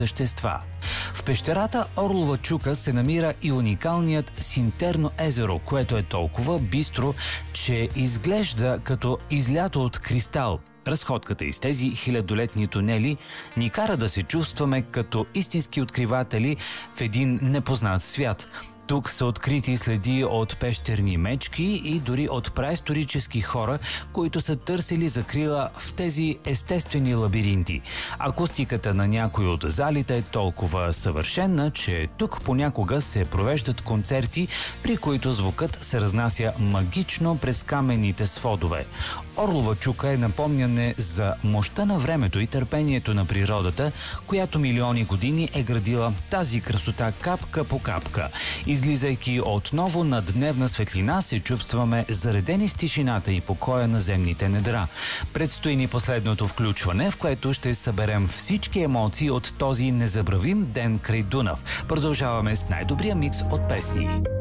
същества. В пещерата Орлова чука се намира и уникалният Синтерно езеро, което е толкова бистро, че изглежда като излято от кристал. Разходката из тези хилядолетни тунели ни кара да се чувстваме като истински откриватели в един непознат свят. Тук са открити следи от пещерни мечки и дори от праисторически хора, които са търсили закрила в тези естествени лабиринти. Акустиката на някои от залите е толкова съвършена, че тук понякога се провеждат концерти, при които звукът се разнася магично през каменните сводове. Орлова чука е напомняне за мощта на времето и търпението на природата, която милиони години е градила тази красота капка по капка. Излизайки отново на дневна светлина, се чувстваме заредени с тишината и покоя на земните недра. Предстои ни последното включване, в което ще съберем всички емоции от този незабравим ден край Дунав. Продължаваме с най-добрия микс от песни.